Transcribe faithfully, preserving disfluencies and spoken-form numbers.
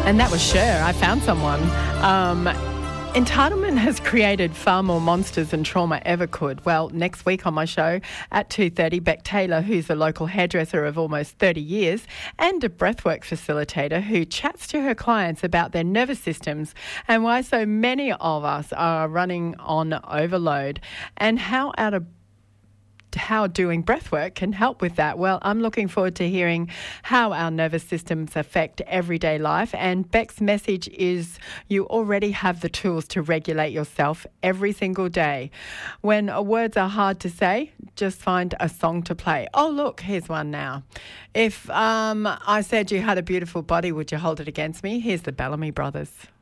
And that was Cher. I found someone. Um, entitlement has created far more monsters than trauma ever could. Well, next week on my show at two thirty, Beck Taylor, who's a local hairdresser of almost thirty years and a breathwork facilitator who chats to her clients about their nervous systems and why so many of us are running on overload and how out of how doing breathwork can help with that. Well, I'm looking forward to hearing how our nervous systems affect everyday life. And Beck's message is you already have the tools to regulate yourself every single day. When words are hard to say, just find a song to play. Oh, look, here's one now. If um, I said you had a beautiful body, would you hold it against me? Here's the Bellamy Brothers.